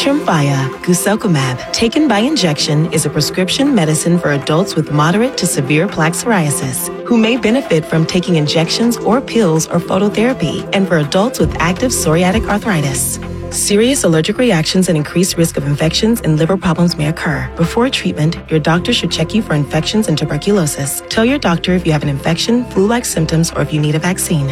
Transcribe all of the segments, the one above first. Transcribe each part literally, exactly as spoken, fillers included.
Tremfya, guselkumab, taken by injection, is a prescription medicine for adults with moderate to severe plaque psoriasis who may benefit from taking injections or pills or phototherapy, and for adults with active psoriatic arthritis. Serious allergic reactions and increased risk of infections and liver problems may occur. Before treatment, your doctor should check you for infections and tuberculosis. Tell your doctor if you have an infection, flu-like symptoms, or if you need a vaccine.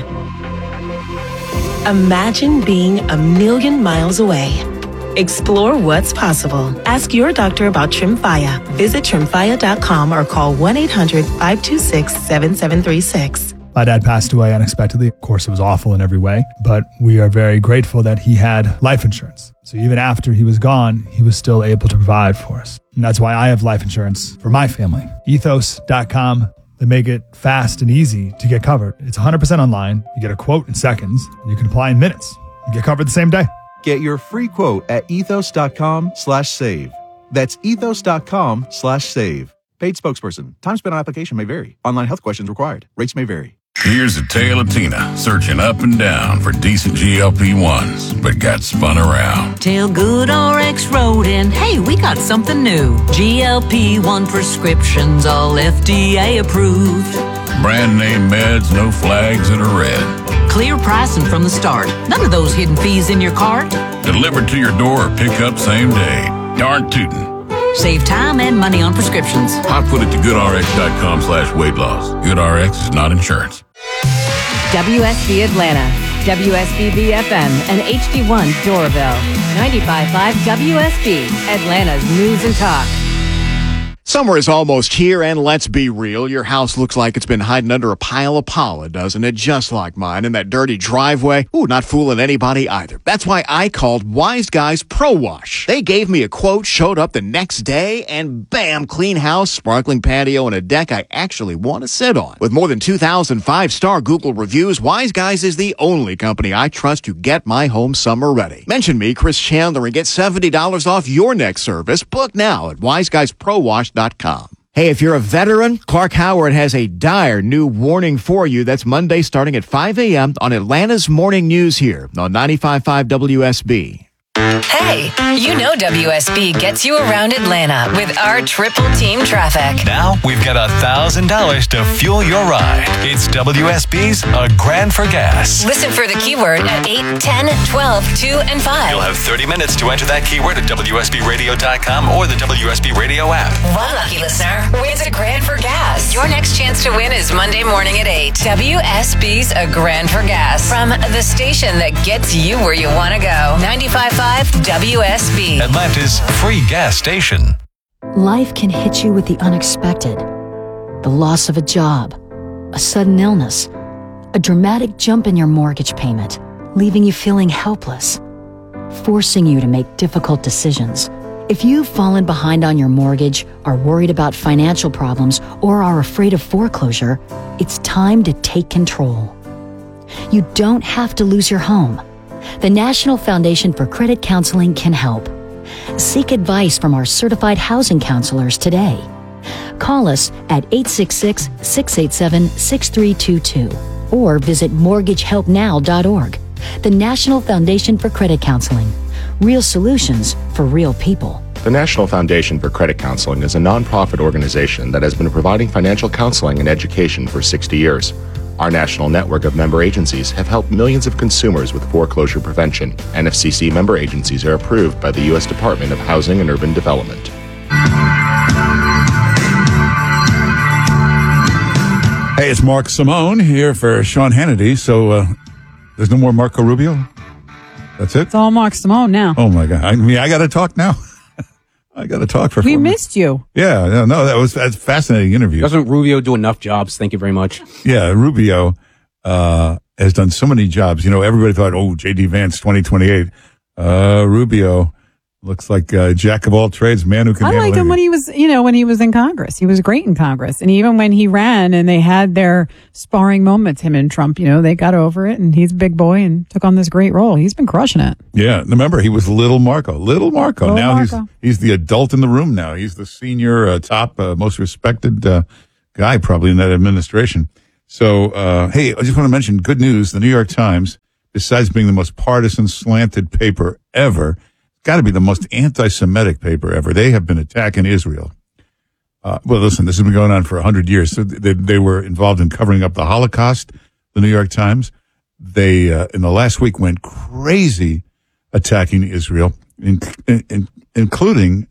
Imagine being a million miles away. Explore what's possible. Ask your doctor about Tremfya. Visit tremfya dot com or call one eight hundred five two six seven seven three six. My dad passed away unexpectedly. Of course, it was awful in every way, but we are very grateful that he had life insurance. So even after he was gone, he was still able to provide for us. And that's why I have life insurance for my family. ethos dot com. They make it fast and easy to get covered. It's one hundred percent online. You get a quote in seconds, and you can apply in minutes. You get covered the same day. Get your free quote at ethos dot com slash save. That's ethos dot com slash save. Paid spokesperson. Time spent on application may vary. Online health questions required. Rates may vary. Here's a tale of Tina searching up and down for decent G L P ones, but got spun around. Tell Good R X wrote in, hey, we got something new. G L P one prescriptions, all F D A approved. Brand name meds, no flags in a red. Clear pricing from the start. None of those hidden fees in your cart. Delivered to your door or pick up same day. Darn tootin'. Save time and money on prescriptions. Hot foot it to goodrx.com slash weight loss. GoodRx is not insurance. W S B Atlanta, W S B B F M, and H D one Doraville. ninety-five point five W S B, Atlanta's News and Talk. Summer is almost here, and let's be real. Your house looks like it's been hiding under a pile of pollen, doesn't it? Just like mine. And that dirty driveway. Ooh, not fooling anybody either. That's why I called Wise Guys Pro Wash. They gave me a quote, showed up the next day, and bam, clean house, sparkling patio, and a deck I actually want to sit on. With more than two thousand five-star Google reviews, Wise Guys is the only company I trust to get my home summer ready. Mention me, Chris Chandler, and get seventy dollars off your next service. Book now at wise guys pro wash dot com. Hey, if you're a veteran, Clark Howard has a dire new warning for you. That's Monday starting at five a.m. on Atlanta's Morning News here on ninety-five point five W S B. Hey, you know W S B gets you around Atlanta with our triple team traffic. Now we've got one thousand dollars to fuel your ride. It's W S B's A Grand for Gas. Listen for the keyword at eight, ten, twelve, two, and five. You'll have thirty minutes to enter that keyword at W S B radio dot com or the W S B Radio app. One lucky listener wins a grand for gas. Your next chance to win is Monday morning at eight. W S B's A Grand for Gas. From the station that gets you where you want to go. ninety-five point five W S B. Atlanta's free gas station. Life can hit you with the unexpected. The loss of a job, a sudden illness, a dramatic jump in your mortgage payment, leaving you feeling helpless, forcing you to make difficult decisions. If you've fallen behind on your mortgage, are worried about financial problems, or are afraid of foreclosure, it's time to take control. You don't have to lose your home. The National Foundation for Credit Counseling can help. Seek advice from our certified housing counselors today. Call us at eight six six, six eight seven, six three two two or visit mortgage help now dot org. The National Foundation for Credit Counseling. Real solutions for real people. The National Foundation for Credit Counseling is a nonprofit organization that has been providing financial counseling and education for sixty years. Our national network of member agencies have helped millions of consumers with foreclosure prevention. N F C C member agencies are approved by the U S Department of Housing and Urban Development. Hey, it's Mark Simone here for Sean Hannity. So uh, there's no more Marco Rubio? That's it? It's all Mark Simone now. Oh, my God. I mean, I got to talk now. I got to talk for We four missed you. Yeah, no, no, that was that's a fascinating interview. Doesn't Rubio do enough jobs? Thank you very much. Yeah, Rubio uh, has done so many jobs. You know, everybody thought, oh, J D Vance, twenty twenty-eight. Uh, Rubio looks like a jack of all trades, man who can I handle liked him anything. when he was, you know, when he was in Congress. He was great in Congress. And even when he ran and they had their sparring moments, him and Trump, you know, they got over it and he's a big boy and took on this great role. He's been crushing it. Yeah, remember, he was Little Marco. Little Marco. Little now Marco. he's he's the adult in the room now. He's the senior, uh, top, uh, most respected uh, guy probably in that administration. So, uh, hey, I just want to mention good news. The New York Times, besides being the most partisan slanted paper ever, got to be the most anti-Semitic paper ever. They have been attacking Israel. Uh, well, listen, this has been going on for a hundred years. So they, they were involved in covering up the Holocaust. The New York Times, they uh, in the last week went crazy attacking Israel, in, in, including,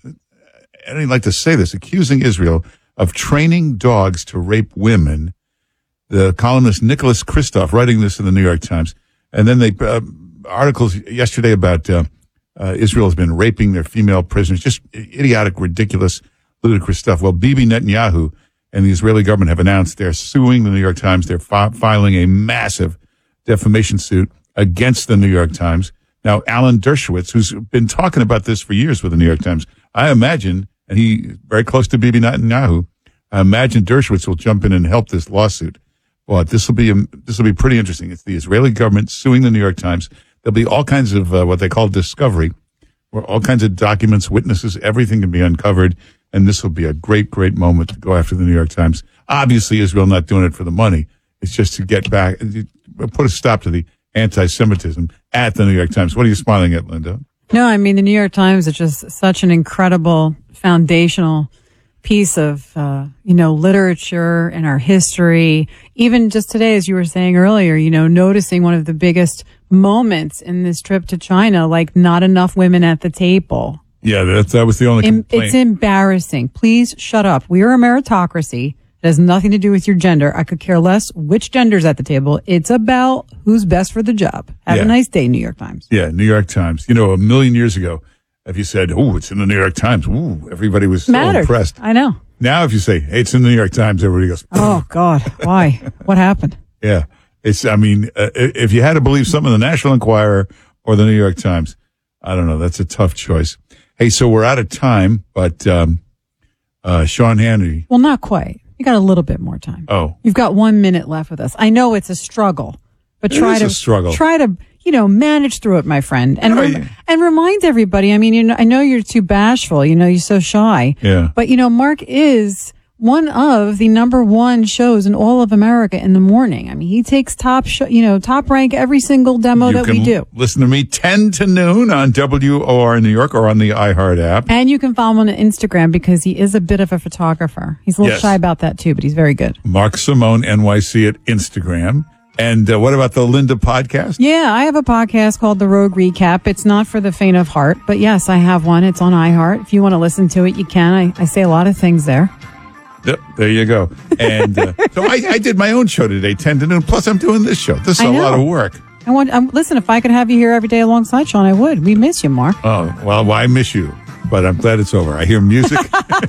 I don't even like to say this, accusing Israel of training dogs to rape women. The columnist Nicholas Kristof writing this in the New York Times, and then they uh, articles yesterday about uh, uh, Israel has been raping their female prisoners, just idiotic, ridiculous, ludicrous stuff. Well, Bibi Netanyahu and the Israeli government have announced they're suing the New York Times. They're fi- filing a massive defamation suit against the New York Times. Now, Alan Dershowitz, who's been talking about this for years with the New York Times, I imagine, and he's very close to Bibi Netanyahu, I imagine Dershowitz will jump in and help this lawsuit. Well, this will be this will be pretty interesting. It's the Israeli government suing the New York Times. There'll be all kinds of uh, what they call discovery, where all kinds of documents, witnesses, everything can be uncovered. And this will be a great, great moment to go after the New York Times. Obviously, Israel not doing it for the money. It's just to get back, put a stop to the anti-Semitism at the New York Times. What are you smiling at, Linda? No, I mean, the New York Times is just such an incredible foundational piece of, uh, you know, literature and our history. Even just today, as you were saying earlier, you know, noticing one of the biggest moments in this trip to China, like not enough women at the table. Yeah, that, that was the only Em- complaint. It's embarrassing. Please shut up. We are a meritocracy. It has nothing to do with your gender. I could care less which gender's at the table. It's about who's best for the job. Have Yeah. a nice day, New York Times. Yeah, New York Times. You know, a million years ago, if you said, oh, it's in the New York Times, ooh, everybody was so Mattered. impressed. I know. Now, if you say, hey, it's in the New York Times, everybody goes, Oh, God. Why? What happened? yeah. It's, I mean, uh, if you had to believe something in the National Enquirer or the New York Times, I don't know. That's a tough choice. Hey, so we're out of time, but um, uh, Sean Hannity. Well, not quite. You got a little bit more time. Oh, You've got one minute left with us. I know it's a struggle, but It try is to a struggle. try to, you know, manage through it, my friend. And No, rem- you- and remind everybody, I mean, you know, I know you're too bashful, you know, you're so shy. Yeah. But you know, Mark is one of the number one shows in all of America in the morning. I mean, he takes top, sh- you know, top rank every single demo you that can we do. listen to me ten to noon on W O R in New York or on the iHeart app. And you can follow him on Instagram because he is a bit of a photographer. He's a little Yes. shy about that too, but he's very good. Mark Simone, N Y C at Instagram. And uh, what about the Linda podcast? Yeah, I have a podcast called The Rogue Recap. It's not for the faint of heart, but yes, I have one. It's on iHeart. If you want to listen to it, you can. I, I say a lot of things there. Yep, there you go. And uh, so I, I did my own show today, ten to noon. Plus, I'm doing this show. This is I a know. lot of work. I want. Um, listen, if I could have you here every day alongside Sean, I would. We miss you, Mark. Oh, well, well, I miss you, but I'm glad it's over. I hear music.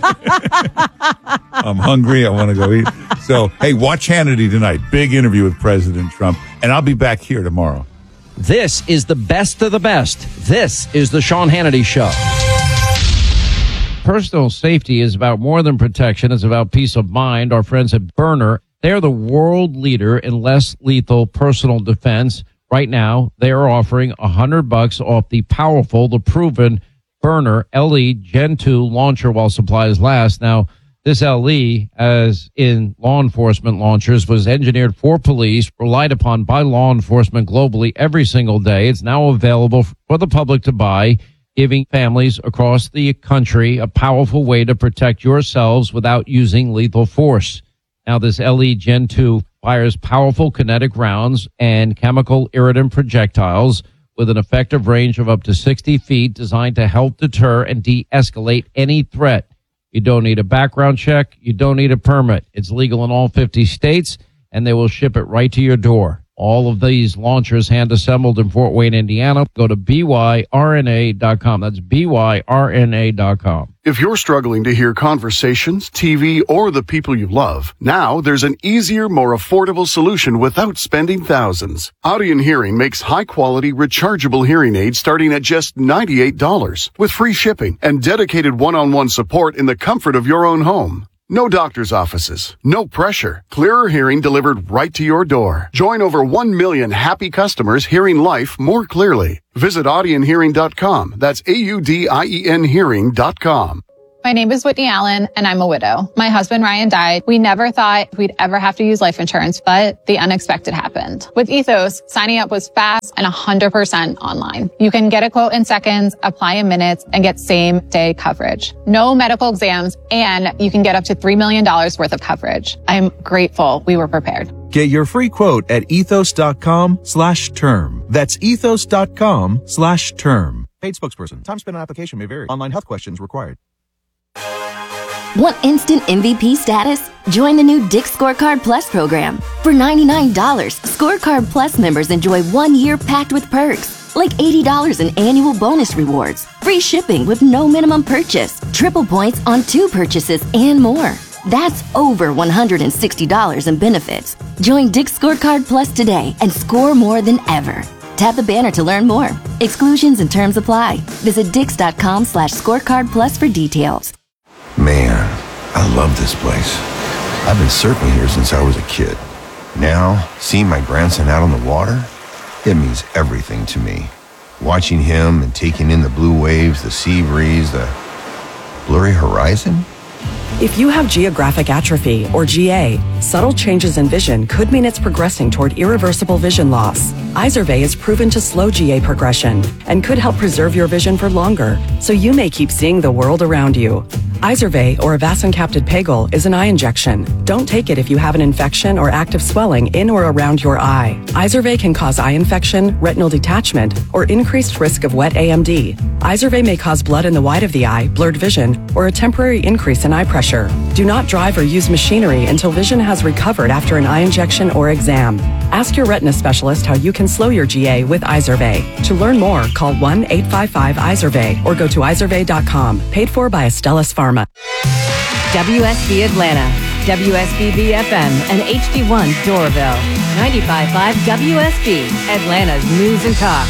I'm hungry. I want to go eat. So, hey, watch Hannity tonight. Big interview with President Trump. And I'll be back here tomorrow. This is the best of the best. This is the Sean Hannity Show. Personal safety is about more than protection. It's about peace of mind. Our friends at Byrna, they're the world leader in less lethal personal defense. Right now, they are offering a hundred bucks off the powerful, the proven Byrna L E Gen two launcher while supplies last. Now, this L E, as in law enforcement launchers, was engineered for police, relied upon by law enforcement globally every single day. It's now available for the public to buy, giving families across the country a powerful way to protect yourselves without using lethal force. Now, this L E Gen two fires powerful kinetic rounds and chemical irritant projectiles with an effective range of up to sixty feet, designed to help deter and de-escalate any threat. You don't need a background check. You don't need a permit. It's legal in all fifty states, and they will ship it right to your door. All of these launchers hand-assembled in Fort Wayne, Indiana. Go to B Y R N A dot com. That's B Y R N A dot com. If you're struggling to hear conversations, T V, or the people you love, now there's an easier, more affordable solution without spending thousands. Audion Hearing makes high-quality, rechargeable hearing aids starting at just ninety-eight dollars with free shipping and dedicated one-on-one support in the comfort of your own home. No doctor's offices, no pressure, clearer hearing delivered right to your door. Join over one million happy customers hearing life more clearly. Visit Audion Hearing dot com. That's A U D I E N Hearing dot com. My name is Whitney Allen, and I'm a widow. My husband, Ryan, died. We never thought we'd ever have to use life insurance, but the unexpected happened. With Ethos, signing up was fast and one hundred percent online. You can get a quote in seconds, apply in minutes, and get same-day coverage. No medical exams, and you can get up to three million dollars worth of coverage. I'm grateful we were prepared. Get your free quote at ethos.com slash term. That's ethos.com slash term. Paid spokesperson. Time spent on application may vary. Online health questions required. Want instant M V P status? Join the new Dick's Scorecard Plus program. For ninety-nine dollars, Scorecard Plus members enjoy one year packed with perks, like eighty dollars in annual bonus rewards, free shipping with no minimum purchase, triple points on two purchases, and more. That's over one hundred sixty dollars in benefits. Join Dick's Scorecard Plus today and score more than ever. Tap the banner to learn more. Exclusions and terms apply. Visit dix.com slash scorecard plus for details. Man, I love this place. I've been surfing here since I was a kid. Now, seeing my grandson out on the water, it means everything to me. Watching him and taking in the blue waves, the sea breeze, the blurry horizon. If you have geographic atrophy, or G A, subtle changes in vision could mean it's progressing toward irreversible vision loss. Izervay is proven to slow G A progression and could help preserve your vision for longer, so you may keep seeing the world around you. Izervay, or avacincaptad pegol, is an eye injection. Don't take it if you have an infection or active swelling in or around your eye. Izervay can cause eye infection, retinal detachment, or increased risk of wet A M D. Izervay may cause blood in the white of the eye, blurred vision, or a temporary increase in eye pressure. Do not drive or use machinery until vision has recovered after an eye injection or exam. Ask your retina specialist how you can slow your G A with Izervay. To learn more, call one eight five five Izervay or go to izervay dot com. Paid for by Astellas Pharma. W S B Atlanta, W S B B F M, and H D one Doraville. ninety-five point five W S B, Atlanta's News and Talk.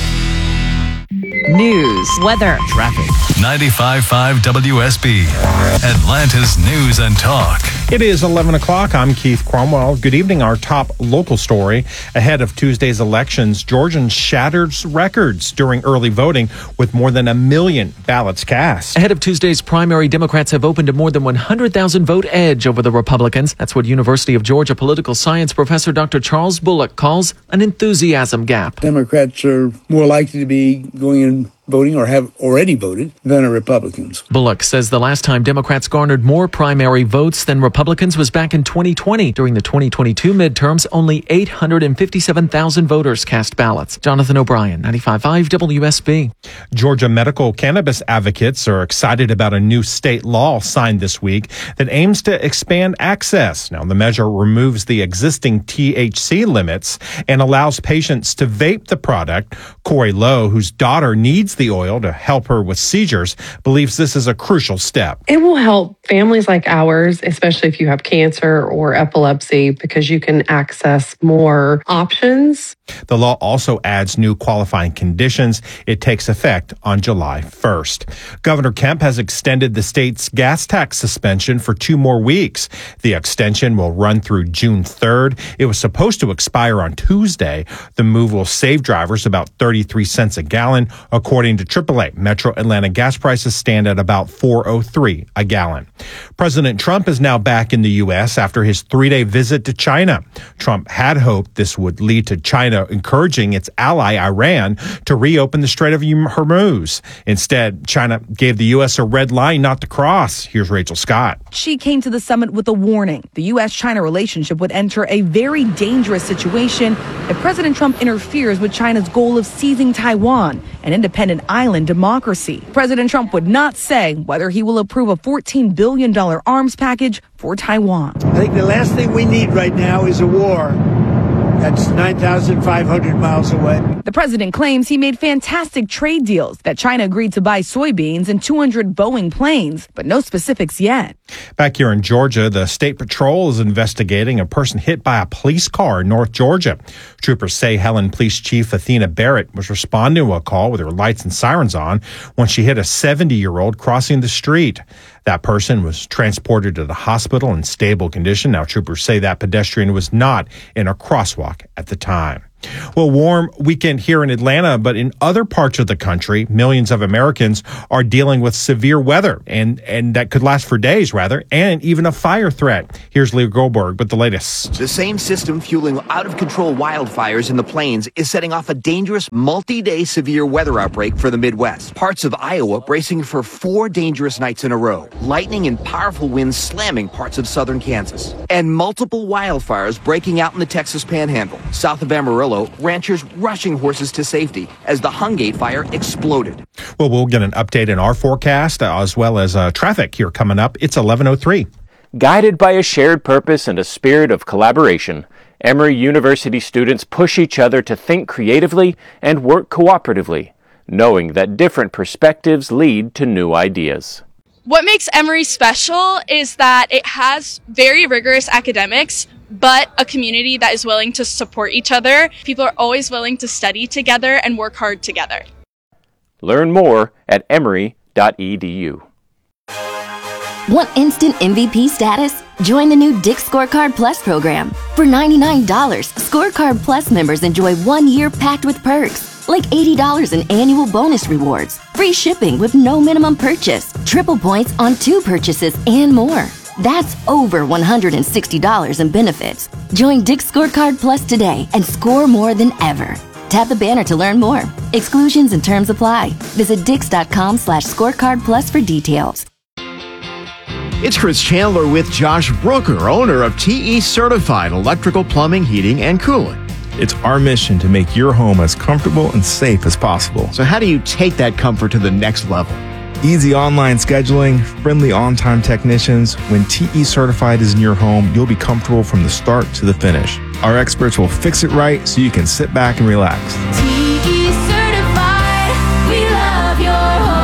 News, weather, traffic. ninety-five point five W S B, Atlanta's News and Talk. It is eleven o'clock. I'm Keith Cromwell. Good evening. Our top local story. Ahead of Tuesday's elections, Georgians shattered records during early voting with more than a million ballots cast. Ahead of Tuesday's primary, Democrats have opened a more than one hundred thousand vote edge over the Republicans. That's what University of Georgia political science professor Doctor Charles Bullock calls an enthusiasm gap. Democrats are more likely to be going in voting or have already voted than are Republicans. Bullock says the last time Democrats garnered more primary votes than Republicans was back in twenty twenty. During the twenty twenty-two midterms, only eight hundred fifty-seven thousand voters cast ballots. Jonathan O'Brien, ninety-five point five W S B. Georgia medical cannabis advocates are excited about a new state law signed this week that aims to expand access. Now, the measure removes the existing T H C limits and allows patients to vape the product. Corey Lowe, whose daughter needs the oil to help her with seizures, believes this is a crucial step. It will help families like ours, especially if you have cancer or epilepsy, because you can access more options. The law also adds new qualifying conditions. It takes effect on July first. Governor Kemp has extended the state's gas tax suspension for two more weeks. The extension will run through June third. It was supposed to expire on Tuesday. The move will save drivers about thirty-three cents a gallon. According to triple A, Metro Atlanta gas prices stand at about four oh three a gallon. President Trump is now back in the U S after his three-day visit to China. Trump had hoped this would lead to China encouraging its ally Iran to reopen the Strait of Hormuz. Instead, China gave the U S a red line not to cross. Here's Rachel Scott. She came to the summit with a warning. The U S China relationship would enter a very dangerous situation if President Trump interferes with China's goal of seizing Taiwan, an independent island democracy. President Trump would not say whether he will approve a fourteen billion dollars arms package for Taiwan. I think the last thing we need right now is a war. That's nine thousand five hundred miles away. The president claims he made fantastic trade deals, that China agreed to buy soybeans and two hundred Boeing planes, but no specifics yet. Back here in Georgia, the State Patrol is investigating a person hit by a police car in North Georgia. Troopers say Helen Police Chief Athena Barrett was responding to a call with her lights and sirens on when she hit a seventy-year-old crossing the street. That person was transported to the hospital in stable condition. Now, troopers say that pedestrian was not in a crosswalk at the time. Well, warm weekend here in Atlanta, but in other parts of the country, millions of Americans are dealing with severe weather, and, and that could last for days, rather, and even a fire threat. Here's Leo Goldberg with the latest. The same system fueling out-of-control wildfires in the plains is setting off a dangerous multi-day severe weather outbreak for the Midwest. Parts of Iowa bracing for four dangerous nights in a row. Lightning and powerful winds slamming parts of southern Kansas. And multiple wildfires breaking out in the Texas Panhandle. South of Amarillo, ranchers rushing horses to safety as the Hungate fire exploded. Well, we'll get an update in our forecast uh, as well as uh, traffic here coming up. It's eleven oh three. Guided by a shared purpose and a spirit of collaboration, Emory University students push each other to think creatively and work cooperatively, knowing that different perspectives lead to new ideas. What makes Emory special is that it has very rigorous academics, but a community that is willing to support each other. People are always willing to study together and work hard together. Learn more at emory dot e d u. Want instant M V P status? Join the new Dick's Scorecard Plus program. For ninety-nine dollars, Scorecard Plus members enjoy one year packed with perks, like eighty dollars in annual bonus rewards, free shipping with no minimum purchase, triple points on two purchases, and more. That's over one hundred sixty dollars in benefits. Join Dick's Scorecard Plus today and score more than ever. Tap the banner to learn more. Exclusions and terms apply. Visit dix.com slash scorecard plus for details. It's Chris Chandler with Josh Brooker, owner of T E Certified Electrical Plumbing, Heating, and Cooling. It's our mission to make your home as comfortable and safe as possible. So how do you take that comfort to the next level? Easy online scheduling, friendly on-time technicians. When T E Certified is in your home, you'll be comfortable from the start to the finish. Our experts will fix it right so you can sit back and relax. T E Certified, we love your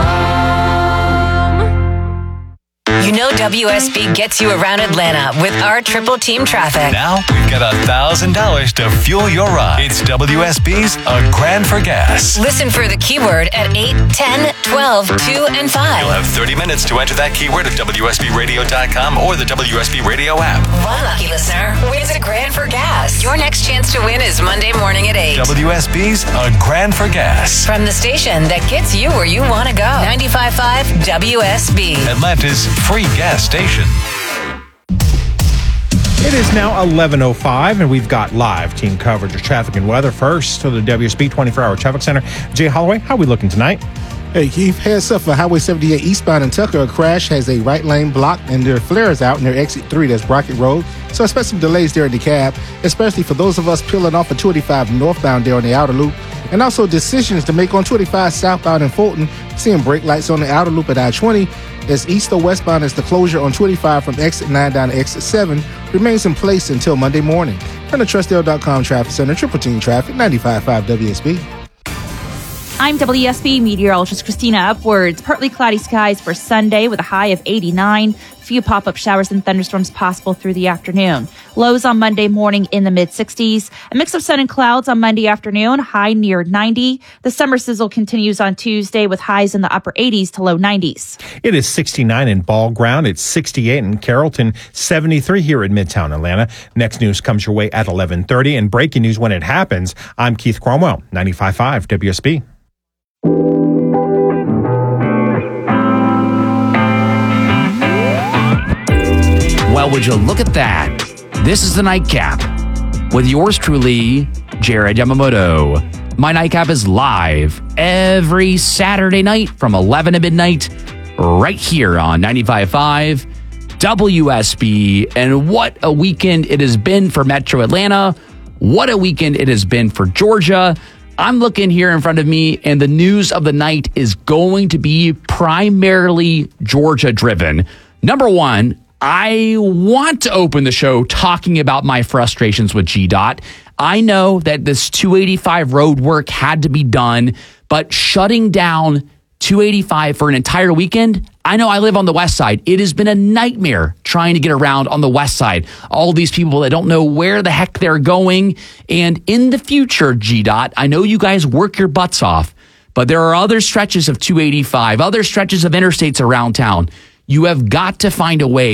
home. You know W S B gets you around Atlanta with our triple team traffic. Now we've got a thousand dollars to fuel your ride. It's W S B's A Grand for Gas. Listen for the keyword at eight, ten, twelve, two, and five. You'll have thirty minutes to enter that keyword at W S B radio dot com or the W S B Radio app. One lucky listener wins a grand for gas. Your next chance to win is Monday morning at eight. W S B's A Grand for Gas. From the station that gets you where you want to go. ninety-five point five W S B. Atlanta's free gas station. It is now eleven oh five, and we've got live team coverage of traffic and weather. First to the W S B twenty-four hour Traffic Center. Jay Holloway, how are we looking tonight? Hey, Keith, heads up for Highway seventy-eight eastbound in Tucker. A crash has a right lane blocked, and there are flares out near exit three. That's Brockett Road. So expect some delays there in the cab, especially for those of us peeling off of two eighty-five northbound there on the outer loop. And also decisions to make on two eighty-five southbound in Fulton. Seeing brake lights on the outer loop at I twenty. As east or westbound as the closure on two eighty-five from exit nine down to exit seven remains in place until Monday morning. From the Trustdale dot com Traffic Center, Triple Team Traffic, ninety-five point five W S B. I'm W S B meteorologist Christina Upwards. Partly cloudy skies for Sunday with a high of eighty-nine. Few pop-up showers and thunderstorms possible through the afternoon. Lows on Monday morning in the mid-sixties. A mix of sun and clouds on Monday afternoon, high near ninety. The summer sizzle continues on Tuesday with highs in the upper eighties to low nineties. It is sixty-nine in Ball Ground. It's sixty-eight in Carrollton, seventy-three here in Midtown Atlanta. Next news comes your way at eleven thirty. And breaking news when it happens. I'm Keith Cromwell, ninety-five point five W S B. Well, would you look at that? This is the Nightcap with yours truly, Jared Yamamoto. My Nightcap is live every Saturday night from eleven to midnight right here on ninety-five point five W S B. And what a weekend it has been for Metro Atlanta. What a weekend it has been for Georgia. I'm looking here in front of me, and the news of the night is going to be primarily Georgia-driven. Number one, I want to open the show talking about my frustrations with G DOT. I know that this two eighty-five road work had to be done, but shutting down two eighty-five for an entire weekend, I know I live on the west side. It has been a nightmare trying to get around on the west side. All these people that don't know where the heck they're going. And in the future, G DOT, I know you guys work your butts off, but there are other stretches of two eighty-five, other stretches of interstates around town. You have got to find a way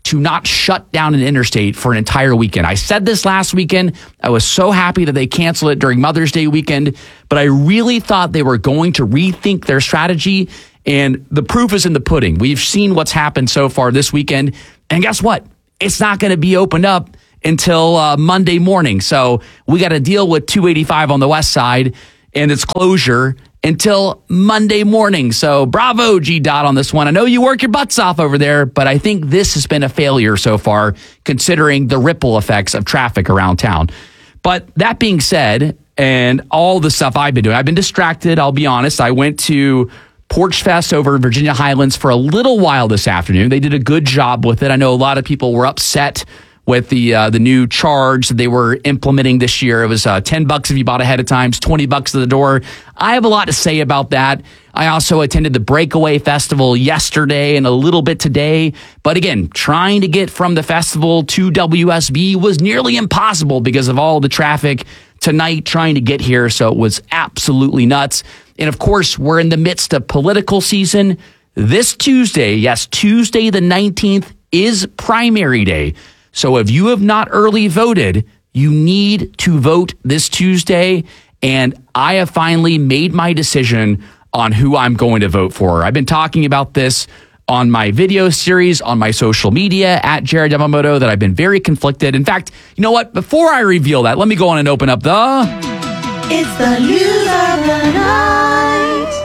to not shut down an interstate for an entire weekend. I said this last weekend. I was so happy that they canceled it during Mother's Day weekend, but I really thought they were going to rethink their strategy, and the proof is in the pudding. We've seen what's happened so far this weekend, and guess what? It's not going to be opened up until uh, Monday morning. So we got to deal with two eighty-five on the west side and its closure until Monday morning. So bravo, G Dot, on this one. I know you work your butts off over there, but I think this has been a failure so far, considering the ripple effects of traffic around town. But that being said, and all the stuff I've been doing, I've been distracted, I'll be honest. I went to Porch Fest over in Virginia Highlands for a little while this afternoon. They did a good job with it. I know a lot of people were upset with the uh, the new charge that they were implementing this year. It was uh, ten bucks if you bought ahead of time, twenty bucks to the door. I have a lot to say about that. I also attended the Breakaway Festival yesterday and a little bit today. But again, trying to get from the festival to W S B was nearly impossible because of all the traffic tonight trying to get here. So it was absolutely nuts. And of course, we're in the midst of political season. This Tuesday, yes, Tuesday the nineteenth is primary day. So if you have not early voted, you need to vote this Tuesday. And I have finally made my decision on who I'm going to vote for. I've been talking about this on my video series, on my social media, at Jared Yamamoto, that I've been very conflicted. In fact, you know what? Before I reveal that, let me go on and open up the... It's the news of the night.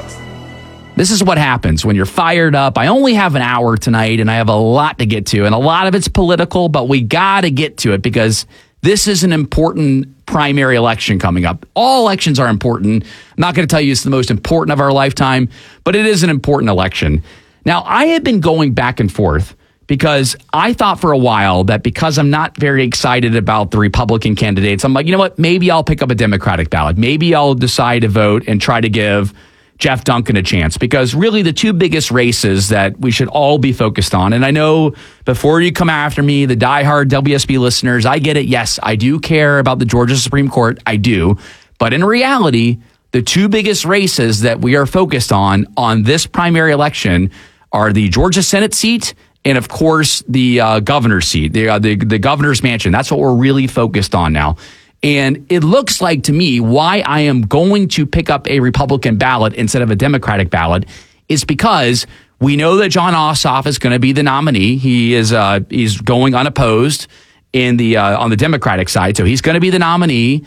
This is what happens when you're fired up. I only have an hour tonight, and I have a lot to get to, and a lot of it's political, but we got to get to it because this is an important primary election coming up. All elections are important. I'm not going to tell you it's the most important of our lifetime, but it is an important election. Now, I have been going back and forth because I thought for a while that because I'm not very excited about the Republican candidates, I'm like, you know what, maybe I'll pick up a Democratic ballot. Maybe I'll decide to vote and try to give Jeff Duncan a chance, because really the two biggest races that we should all be focused on, and I know before you come after me, the diehard W S B listeners, I get it. Yes, I do care about the Georgia Supreme Court. I do. But in reality, the two biggest races that we are focused on on this primary election are the Georgia Senate seat and, of course, the uh, governor's seat, the, uh, the, the governor's mansion. That's what we're really focused on now. And it looks like to me why I am going to pick up a Republican ballot instead of a Democratic ballot is because we know that Jon Ossoff is going to be the nominee. He is uh, he's going unopposed in the uh, on the Democratic side, so he's going to be the nominee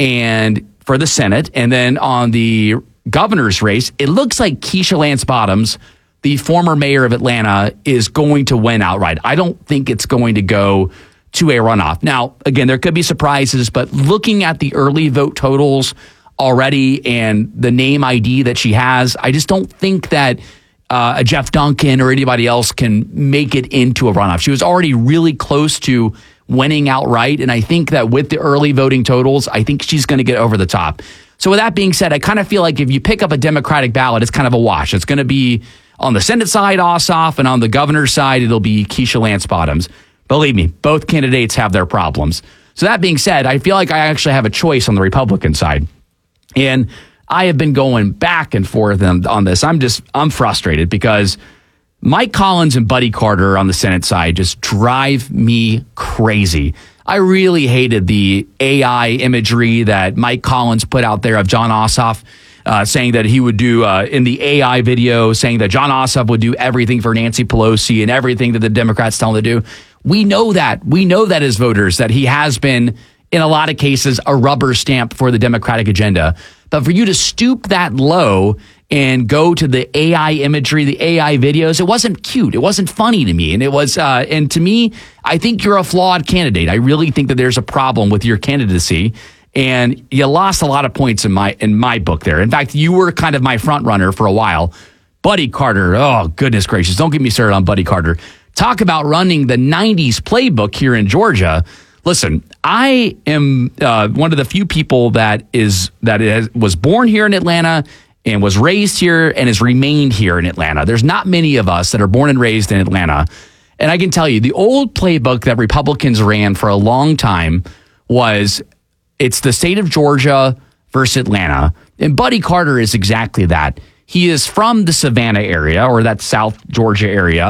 and for the Senate. And then on the governor's race, it looks like Keisha Lance Bottoms, the former mayor of Atlanta, is going to win outright. I don't think it's going to go to a runoff. Now, again, there could be surprises, but looking at the early vote totals already and the name I D that she has, I just don't think that uh, a Jeff Duncan or anybody else can make it into a runoff. She was already really close to winning outright, and I think that with the early voting totals, I think she's going to get over the top. So with that being said, I kind of feel like if you pick up a Democratic ballot, it's kind of a wash. It's going to be on the Senate side, Ossoff, and on the governor's side, it'll be Keisha Lance Bottoms. Believe me, both candidates have their problems. So that being said, I feel like I actually have a choice on the Republican side. And I have been going back and forth on, on this. I'm just, I'm frustrated because Mike Collins and Buddy Carter on the Senate side just drive me crazy. I really hated the A I imagery that Mike Collins put out there of Jon Ossoff, uh, saying that he would do uh, in the A I video, saying that Jon Ossoff would do everything for Nancy Pelosi and everything that the Democrats tell him to do. We know that. We know that as voters, that he has been, in a lot of cases, a rubber stamp for the Democratic agenda. But for you to stoop that low and go to the A I imagery, the A I videos, it wasn't cute. It wasn't funny to me. And it was, uh, and to me, I think you're a flawed candidate. I really think that there's a problem with your candidacy. And you lost a lot of points in my, in my book there. In fact, you were kind of my front runner for a while. Buddy Carter, oh, goodness gracious. Don't get me started on Buddy Carter. Talk about running the nineties playbook here in Georgia. Listen, I am uh, one of the few people that is that is, was born here in Atlanta and was raised here and has remained here in Atlanta. There's not many of us that are born and raised in Atlanta. And I can tell you, the old playbook that Republicans ran for a long time was it's the state of Georgia versus Atlanta. And Buddy Carter is exactly that. He is from the Savannah area or that South Georgia area.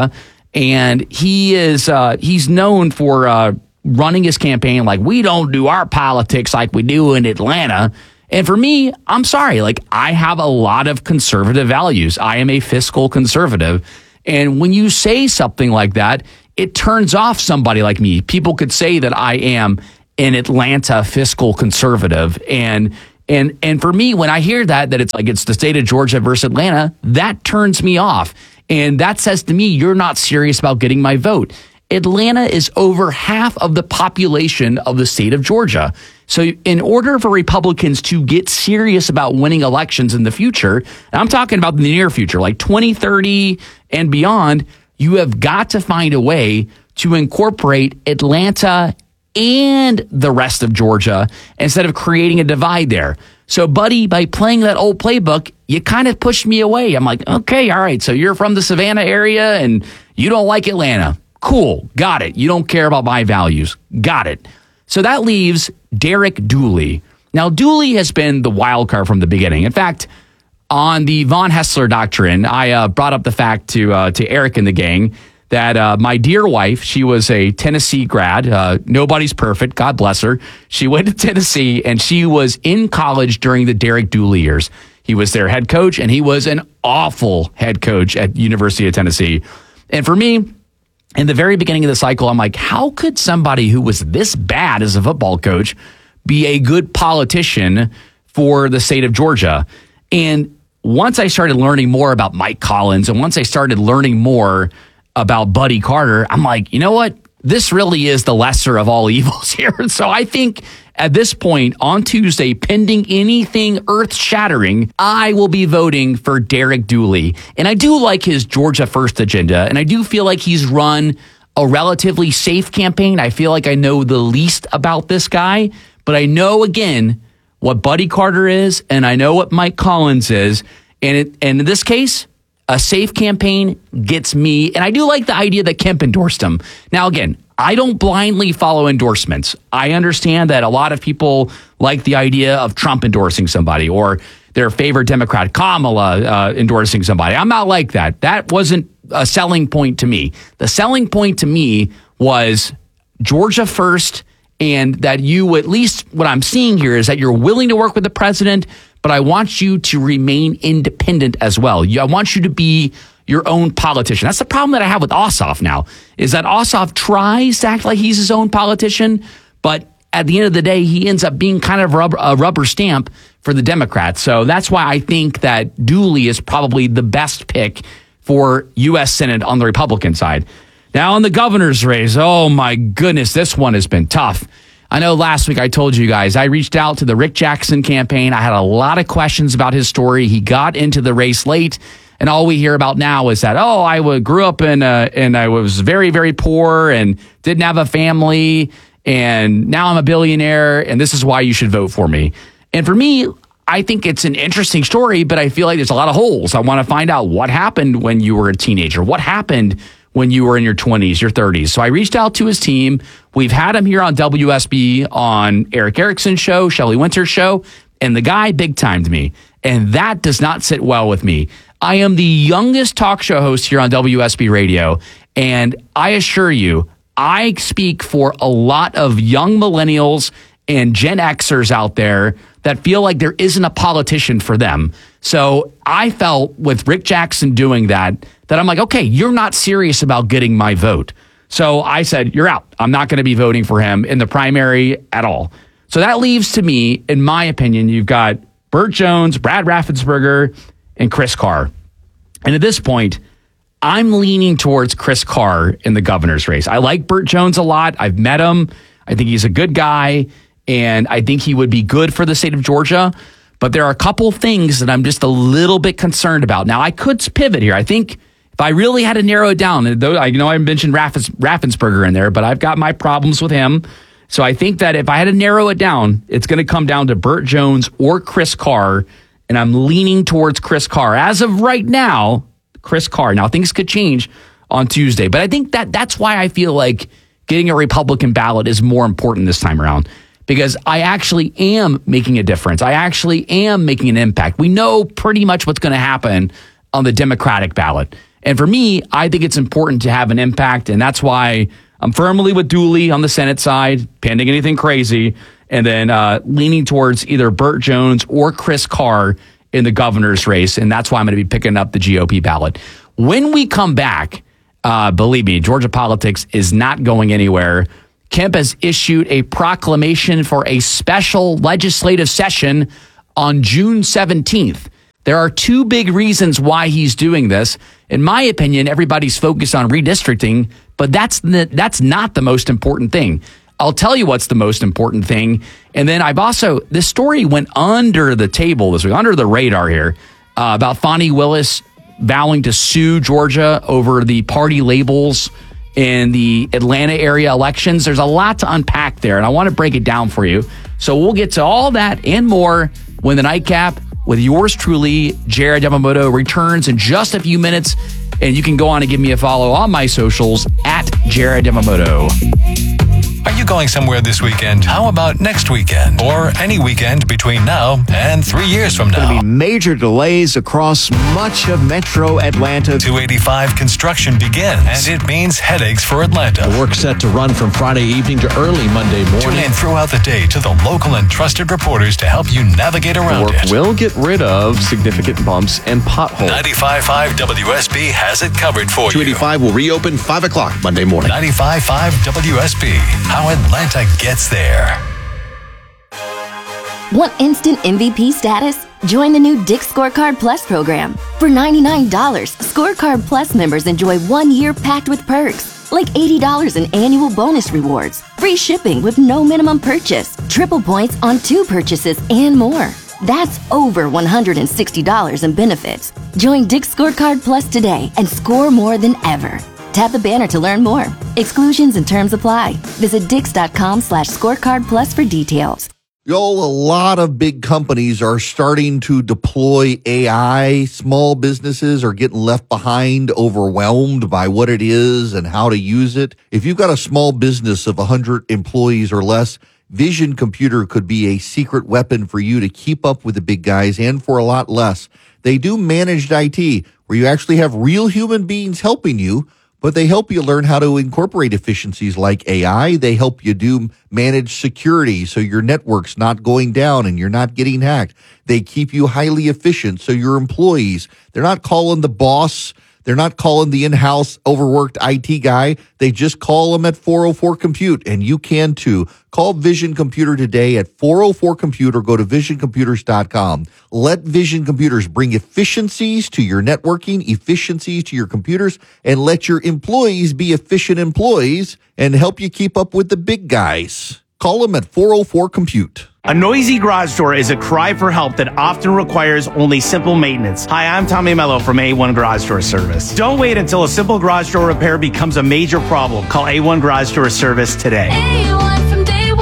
And he is uh, he's known for uh, running his campaign like, we don't do our politics like we do in Atlanta. And for me, I'm sorry, like I have a lot of conservative values. I am a fiscal conservative. And when you say something like that, it turns off somebody like me. People could say that I am an Atlanta fiscal conservative. And and and for me, when I hear that, that it's like it's the state of Georgia versus Atlanta, that turns me off. And that says to me, you're not serious about getting my vote. Atlanta is over half of the population of the state of Georgia. So in order for Republicans to get serious about winning elections in the future, and I'm talking about the near future, like twenty thirty and beyond, you have got to find a way to incorporate Atlanta and the rest of Georgia instead of creating a divide there. So, buddy, by playing that old playbook, you kind of pushed me away. I'm like, okay, all right, so you're from the Savannah area and you don't like Atlanta. Cool, got it. You don't care about my values. Got it. So that leaves Derek Dooley. Now, Dooley has been the wild card from the beginning. In fact, on the Von Haessler doctrine, I uh, brought up the fact to uh, to Eric and the gang that uh, my dear wife, she was a Tennessee grad. Uh, nobody's perfect. God bless her. She went to Tennessee, and she was in college during the Derek Dooley years. He was their head coach, and he was an awful head coach at University of Tennessee. And for me, in the very beginning of the cycle, I'm like, how could somebody who was this bad as a football coach be a good politician for the state of Georgia? And once I started learning more about Mike Collins, and once I started learning more about Buddy Carter, I'm like, you know what? This really is the lesser of all evils here. So I think at this point on Tuesday, pending anything earth-shattering, I will be voting for Derek Dooley. And I do like his Georgia First agenda, and I do feel like he's run a relatively safe campaign. I feel like I know the least about this guy, but I know, again, what Buddy Carter is, and I know what Mike Collins is. And, it, and in this case, a safe campaign gets me. And I do like the idea that Kemp endorsed him. Now, again, I don't blindly follow endorsements. I understand that a lot of people like the idea of Trump endorsing somebody or their favorite Democrat, Kamala, uh, endorsing somebody. I'm not like that. That wasn't a selling point to me. The selling point to me was Georgia First, and that you, at least what I'm seeing here, is that you're willing to work with the president, but I want you to remain independent as well. I want you to be your own politician. That's the problem that I have with Ossoff now, is that Ossoff tries to act like he's his own politician, but at the end of the day, he ends up being kind of rubber, a rubber stamp for the Democrats. So that's why I think that Dooley is probably the best pick for U S Senate on the Republican side. Now, on the governor's race, oh my goodness, this one has been tough. I know last week I told you guys, I reached out to the Rick Jackson campaign. I had a lot of questions about his story. He got into the race late, and all we hear about now is that, oh, I grew up in a, and I was very, very poor and didn't have a family, and now I'm a billionaire, and this is why you should vote for me. And for me, I think it's an interesting story, but I feel like there's a lot of holes. I want to find out what happened when you were a teenager. What happened when you were in your twenties, your thirties. So I reached out to his team. We've had him here on W S B on Eric Erickson's show, Shelley Winter's show, and the guy big timed me. And that does not sit well with me. I am the youngest talk show host here on W S B Radio, and I assure you, I speak for a lot of young millennials and Gen Xers out there that feel like there isn't a politician for them. So I felt with Rick Jackson doing that, that I'm like, okay, you're not serious about getting my vote. So I said, you're out. I'm not going to be voting for him in the primary at all. So that leaves to me, in my opinion, you've got Burt Jones, Brad Raffensperger, and Chris Carr. And at this point, I'm leaning towards Chris Carr in the governor's race. I like Burt Jones a lot. I've met him. I think he's a good guy, and I think he would be good for the state of Georgia. But there are a couple things that I'm just a little bit concerned about. Now, I could pivot here. I think if I really had to narrow it down, and though I know I mentioned Raffens, Raffensperger in there, but I've got my problems with him. So I think that if I had to narrow it down, it's going to come down to Burt Jones or Chris Carr, and I'm leaning towards Chris Carr. As of right now, Chris Carr. Now, things could change on Tuesday, but I think that that's why I feel like getting a Republican ballot is more important this time around, because I actually am making a difference. I actually am making an impact. We know pretty much what's going to happen on the Democratic ballot. And for me, I think it's important to have an impact. And that's why I'm firmly with Dooley on the Senate side, pending anything crazy, and then uh, leaning towards either Burt Jones or Chris Carr in the governor's race. And that's why I'm going to be picking up the G O P ballot. When we come back, uh, believe me, Georgia politics is not going anywhere. Kemp has issued a proclamation for a special legislative session on June seventeenth. There are two big reasons why he's doing this. In my opinion, everybody's focused on redistricting, but that's the, that's not the most important thing. I'll tell you what's the most important thing. And then I've also, this story went under the table this week, under the radar here, uh, about Fonnie Willis vowing to sue Georgia over the party labels in the Atlanta area elections. There's a lot to unpack there, and I want to break it down for you. So we'll get to all that and more when the Nightcap with yours truly, Jared Yamamoto, returns in just a few minutes. And you can go on and give me a follow on my socials at Jared Yamamoto. Are you going somewhere this weekend? How about next weekend? Or any weekend between now and three years from now? Going to be major delays across much of metro Atlanta. two eighty-five construction begins, and it means headaches for Atlanta. The work set to run from Friday evening to early Monday morning. Tune in throughout the day to the local and trusted reporters to help you navigate around the work it. will get rid of significant bumps and potholes. ninety-five point five W S B has it covered for you. two eighty-five will reopen five o'clock Monday morning. ninety-five point five W S B. How Atlanta gets there. Want instant M V P status? Join the new Dick's Scorecard Plus program. For ninety-nine dollars, Scorecard Plus members enjoy one year packed with perks, like eighty dollars in annual bonus rewards, free shipping with no minimum purchase, triple points on two purchases, and more. That's over one hundred sixty dollars in benefits. Join Dick's Scorecard Plus today and score more than ever. Tap the banner to learn more. Exclusions and terms apply. Visit dix.com slash scorecard plus for details. Yo, a lot of big companies are starting to deploy A I. Small businesses are getting left behind, overwhelmed by what it is and how to use it. If you've got a small business of one hundred employees or less, Vision Computer could be a secret weapon for you to keep up with the big guys and for a lot less. They do managed I T, where you actually have real human beings helping you, but they help you learn how to incorporate efficiencies like A I. They help you do managed security so your network's not going down and you're not getting hacked. They keep you highly efficient so your employees, they're not calling the boss, they're not calling the in-house overworked I T guy. They just call them at four oh four compute, and you can too. Call Vision Computer today at four oh four compute or go to vision computers dot com. Let Vision Computers bring efficiencies to your networking, efficiencies to your computers, and let your employees be efficient employees and help you keep up with the big guys. Call them at four oh four compute. A noisy garage door is a cry for help that often requires only simple maintenance. Hi, I'm Tommy Mello from A one Garage Door Service. Don't wait until a simple garage door repair becomes a major problem. Call A one Garage Door Service today. A one from day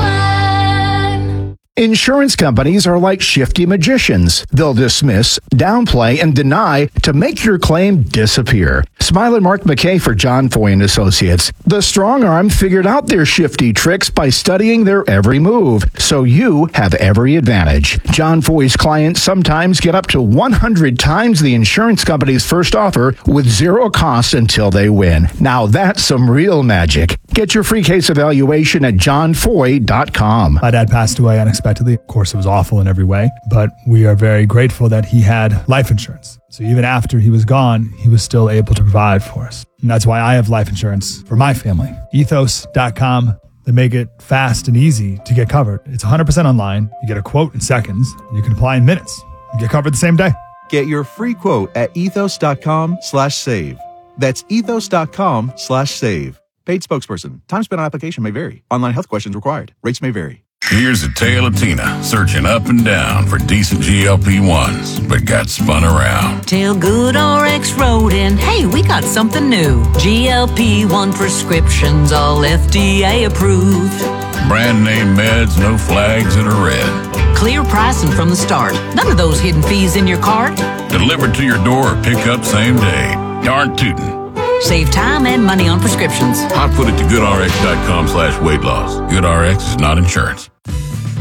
one. Insurance companies are like shifty magicians. They'll dismiss, downplay, and deny to make your claim disappear. Smile and Mark McKay for John Foy and Associates. The strong arm figured out their shifty tricks by studying their every move, so you have every advantage. John Foy's clients sometimes get up to one hundred times the insurance company's first offer with zero cost until they win. Now that's some real magic. Get your free case evaluation at john foy dot com. My dad passed away unexpectedly. Of course, it was awful in every way, but we are very grateful that he had life insurance. So even after he was gone, he was still able to provide for us. And that's why I have life insurance for my family. ethos dot com. They make it fast and easy to get covered. It's one hundred percent online. You get a quote in seconds. And you can apply in minutes. You get covered the same day. Get your free quote at ethos dot com slash save. That's ethos dot com slash save. Paid spokesperson. Time spent on application may vary. Online health questions required. Rates may vary. Here's a tale of Tina searching up and down for decent G L P ones, but got spun around. Tell GoodRx rode in, hey, we got something new. G L P one prescriptions, all F D A approved. Brand name meds, no flags that are red. Clear pricing from the start. None of those hidden fees in your cart. Delivered to your door or pick up same day. Darn tootin'. Save time and money on prescriptions. Hot foot it to GoodRx dot com slash weight loss. GoodRx is not insurance.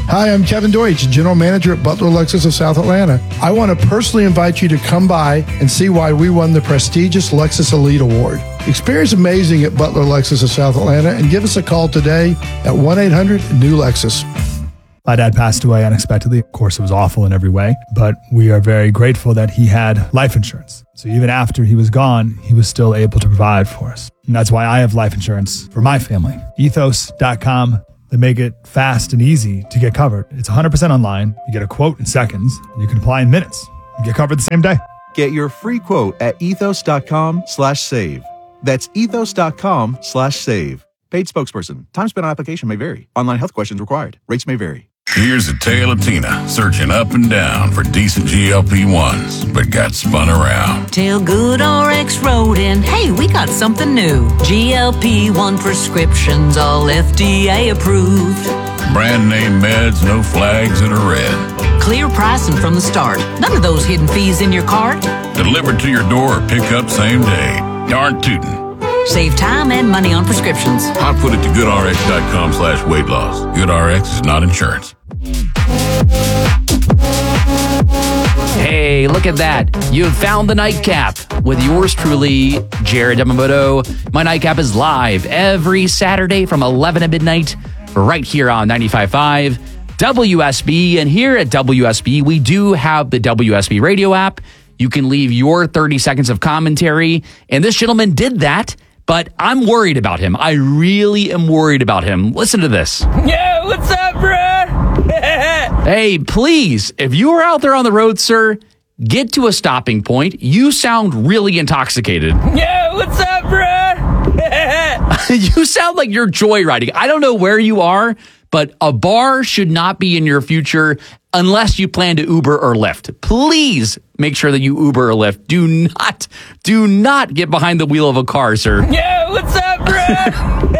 Hi, I'm Kevin Deutsch, General Manager at Butler Lexus of South Atlanta. I want to personally invite you to come by and see why we won the prestigious Lexus Elite Award. Experience amazing at Butler Lexus of South Atlanta and give us a call today at one eight hundred new Lexus. My dad passed away unexpectedly. Of course, it was awful in every way, but we are very grateful that he had life insurance. So even after he was gone, he was still able to provide for us. And that's why I have life insurance for my family. ethos dot com. They make it fast and easy to get covered. It's one hundred percent online. You get a quote in seconds, and you can apply in minutes. You get covered the same day. Get your free quote at ethos dot com slash save. That's ethos dot com slash save. Paid spokesperson. Time spent on application may vary. Online health questions required. Rates may vary. Here's a tale of Tina searching up and down for decent G L P ones, but got spun around. Tell Good R X Rodent, hey, we got something new. G L P one prescriptions, all F D A approved. Brand name meds, no flags that are red. Clear pricing from the start. None of those hidden fees in your cart. Delivered to your door or pick up same day. Darn tootin'. Save time and money on prescriptions. I put it to goodrx.com slash weight loss. GoodRx is not insurance. Hey, look at that. You have found the Nightcap with yours truly, Jared Yamamoto. My Nightcap is live every Saturday from eleven to midnight right here on ninety-five point five W S B. And here at W S B, we do have the W S B radio app. You can leave your thirty seconds of commentary. And this gentleman did that, but I'm worried about him. I really am worried about him. Listen to this. Yeah, what's up, bruh? Hey, please, if you are out there on the road, sir, get to a stopping point. You sound really intoxicated. Yeah, what's up, bruh? You sound like you're joyriding. I don't know where you are, but a bar should not be in your future unless you plan to Uber or Lyft. Please make sure that you Uber or Lyft. Do not, do not get behind the wheel of a car, sir. Yeah, what's up, bruh?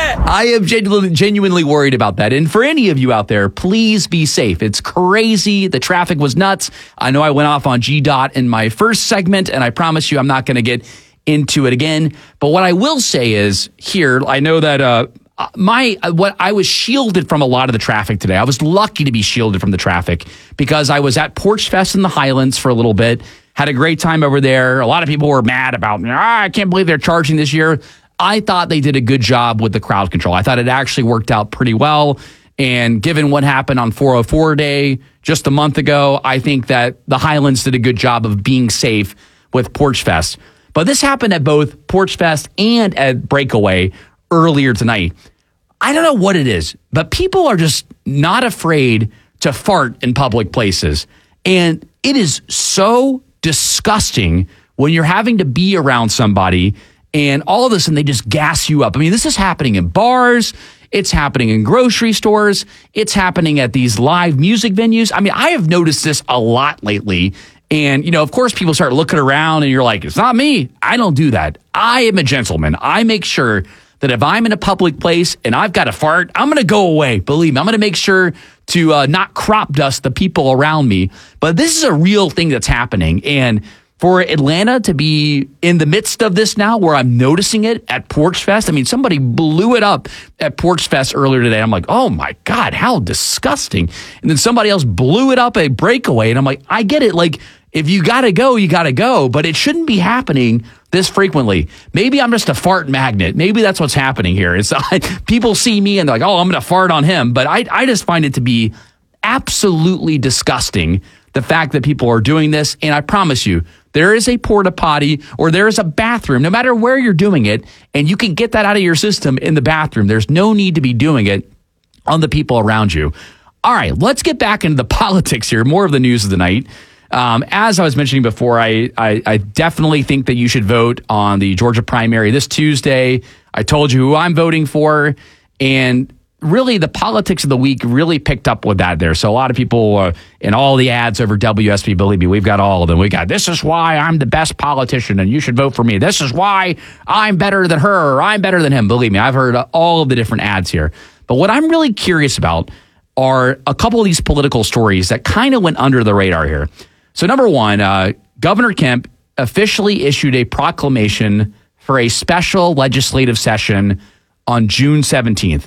I am genuinely, genuinely worried about that. And for any of you out there, please be safe. It's crazy. The traffic was nuts. I know I went off on G DOT in my first segment, and I promise you I'm not going to get into it again. But what I will say is here, I know that uh, my what I was shielded from a lot of the traffic today. I was lucky to be shielded from the traffic because I was at Porch Fest in the Highlands for a little bit. Had a great time over there. A lot of people were mad about, ah, I can't believe they're charging this year. I thought they did a good job with the crowd control. I thought it actually worked out pretty well. And given what happened on four oh four Day just a month ago, I think that the Highlands did a good job of being safe with Porch Fest. But this happened at both Porch Fest and at Breakaway earlier tonight. I don't know what it is, but people are just not afraid to fart in public places. And it is so disgusting when you're having to be around somebody and all of a sudden they just gas you up. I mean, this is happening in bars. It's happening in grocery stores. It's happening at these live music venues. I mean, I have noticed this a lot lately. And, you know, of course, people start looking around and you're like, it's not me. I don't do that. I am a gentleman. I make sure that if I'm in a public place and I've got a fart, I'm going to go away. Believe me, I'm going to make sure to uh, not crop dust the people around me. But this is a real thing that's happening. And for Atlanta to be in the midst of this now, where I'm noticing it at Porch Fest, I mean, somebody blew it up at Porch Fest earlier today. I'm like, oh my God, how disgusting. And then somebody else blew it up at Breakaway. And I'm like, I get it. Like, if you got to go, you got to go. But it shouldn't be happening this frequently. Maybe I'm just a fart magnet. Maybe that's what's happening here. It's people see me and they're like, oh, I'm going to fart on him. But I, I just find it to be absolutely disgusting, the fact that people are doing this. And I promise you, there is a porta potty or there is a bathroom, no matter where you're doing it, and you can get that out of your system in the bathroom. There's no need to be doing it on the people around you. All right, let's get back into the politics here. More of the news of the night. Um, as I was mentioning before, I, I, I definitely think that you should vote on the Georgia primary this Tuesday. I told you who I'm voting for, and really the politics of the week really picked up with that there. So a lot of people uh, in all the ads over W S B, believe me, we've got all of them. We got, this is why I'm the best politician and you should vote for me. This is why I'm better than her or I'm better than him. Believe me, I've heard all of the different ads here. But what I'm really curious about are a couple of these political stories that kind of went under the radar here. So number one, uh, Governor Kemp officially issued a proclamation for a special legislative session on June seventeenth.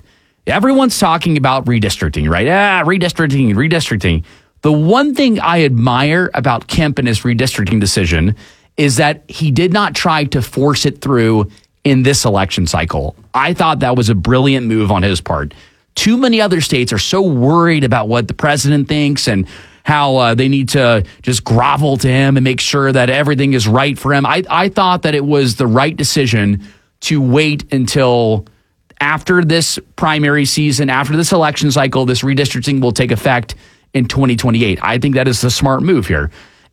Everyone's talking about redistricting, right? Ah, redistricting, redistricting. The one thing I admire about Kemp and his redistricting decision is that he did not try to force it through in this election cycle. I thought that was a brilliant move on his part. Too many other states are so worried about what the president thinks and how uh, they need to just grovel to him and make sure that everything is right for him. I, I thought that it was the right decision to wait until after this primary season, after this election cycle. This redistricting will take effect in twenty twenty-eight. I think that is the smart move here.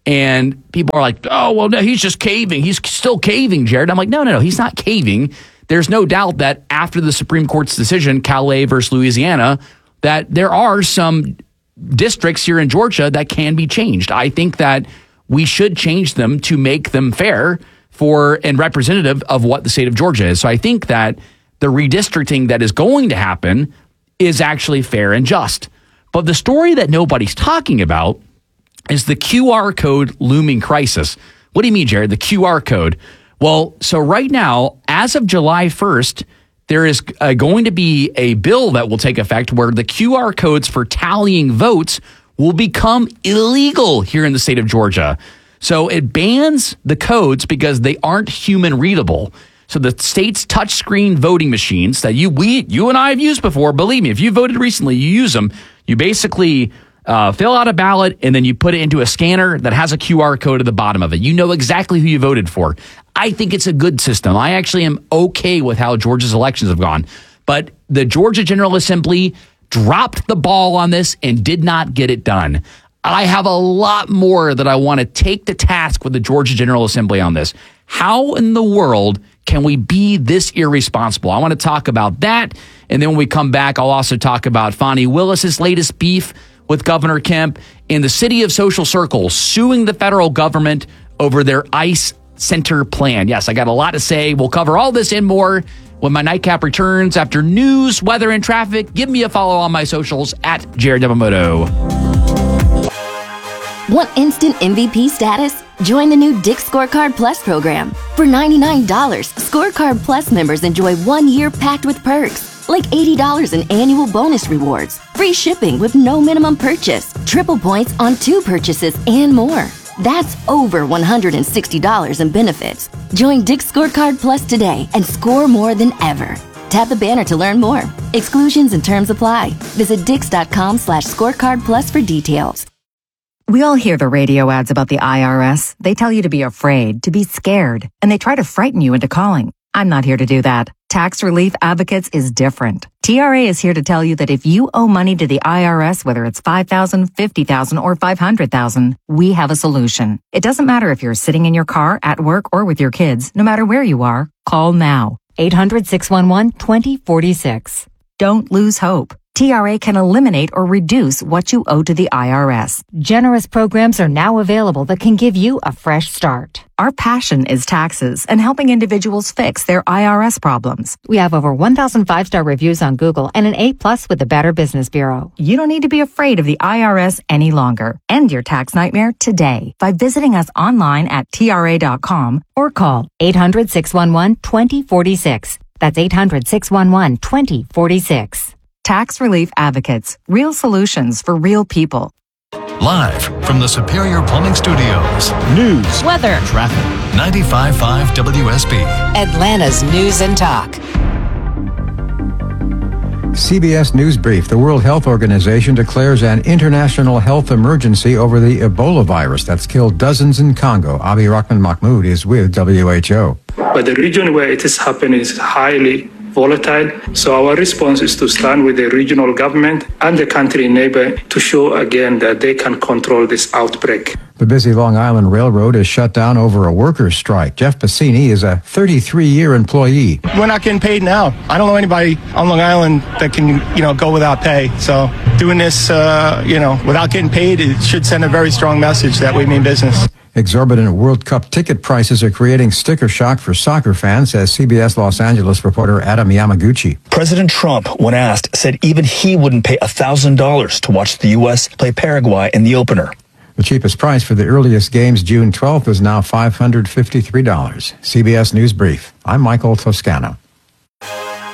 And people are like, oh, well, no, he's just caving. He's still caving, Jared. I'm like, no, no, no, he's not caving. There's no doubt that after the Supreme Court's decision, Calais versus Louisiana, that there are some districts here in Georgia that can be changed. I think that we should change them to make them fair for and representative of what the state of Georgia is. So I think that the redistricting that is going to happen is actually fair and just. But the story that nobody's talking about is the Q R code looming crisis. What do you mean, Jared? The Q R code? Well, so right now, as of July first, there is uh, going to be a bill that will take effect where the Q R codes for tallying votes will become illegal here in the state of Georgia. So it bans the codes because they aren't human readable. So the state's touchscreen voting machines that you we you and I have used before, believe me, if you voted recently, you use them. You basically uh, fill out a ballot and then you put it into a scanner that has a Q R code at the bottom of it. You know exactly who you voted for. I think it's a good system. I actually am okay with how Georgia's elections have gone. But the Georgia General Assembly dropped the ball on this and did not get it done. I have a lot more that I want to take to task with the Georgia General Assembly on this. How in the world can we be this irresponsible? I want to talk about that. And then when we come back, I'll also talk about Fani Willis's latest beef with Governor Kemp and the city of Social Circle suing the federal government over their ICE center plan. Yes, I got a lot to say. We'll cover all this and more when my nightcap returns after news, weather, and traffic. Give me a follow on my socials at Jared Yamamoto. Want instant M V P status? Join the new Dick's Scorecard Plus program. For ninety-nine dollars, Scorecard Plus members enjoy one year packed with perks, like eighty dollars in annual bonus rewards, free shipping with no minimum purchase, triple points on two purchases, and more. That's over one hundred sixty dollars in benefits. Join Dick's Scorecard Plus today and score more than ever. Tap the banner to learn more. Exclusions and terms apply. Visit dix.com slash scorecard plus for details. We all hear the radio ads about the I R S. They tell you to be afraid, to be scared, and they try to frighten you into calling. I'm not here to do that. Tax Relief Advocates is different. T R A is here to tell you that if you owe money to the I R S, whether it's five thousand dollars, fifty thousand dollars, or five hundred thousand dollars, we have a solution. It doesn't matter if you're sitting in your car, at work, or with your kids. No matter where you are, call now. eight hundred, six one one, two zero four six. Don't lose hope. T R A can eliminate or reduce what you owe to the I R S. Generous programs are now available that can give you a fresh start. Our passion is taxes and helping individuals fix their I R S problems. We have over one thousand five-star reviews on Google and an A plus with the Better Business Bureau. You don't need to be afraid of the I R S any longer. End your tax nightmare today by visiting us online at T R A dot com or call eight hundred, six one one, two zero four six. That's eight hundred, six one one, two zero four six. Tax Relief Advocates. Real solutions for real people. Live from the Superior Plumbing Studios. News, weather, traffic. ninety-five point five W S B. Atlanta's News and Talk. C B S News Brief. The World Health Organization declares an international health emergency over the Ebola virus that's killed dozens in Congo. Abi Rahman Mahmoud is with W H O. But the region where it is happening is highly volatile. So our response is to stand with the regional government and the country neighbor to show again that they can control this outbreak. The busy Long Island Railroad is shut down over a workers' strike. Jeff Bassini is a thirty-three-year employee. We're not getting paid now. I don't know anybody on Long Island that can, you know, go without pay. So doing this, uh, you know, without getting paid, it should send a very strong message that we mean business. Exorbitant World Cup ticket prices are creating sticker shock for soccer fans, says C B S Los Angeles reporter Adam Yamaguchi. President Trump, when asked, said even he wouldn't pay one thousand dollars to watch the U S play Paraguay in the opener. The cheapest price for the earliest games, June twelfth, is now five hundred fifty-three dollars. C B S News Brief. I'm Michael Toscano.